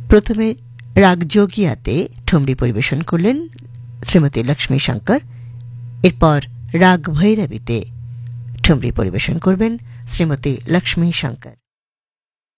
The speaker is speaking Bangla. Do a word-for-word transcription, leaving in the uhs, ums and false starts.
প্রথমে রাগ যোগিয়াতে ঠুমরি পরিবেশন করলেন শ্রীমতী লক্ষ্মী শঙ্কর। এরপর রাগ ভৈরবীতে ঠুমরি পরিবেশন করবেন শ্রীমতী লক্ষ্মী শঙ্কর।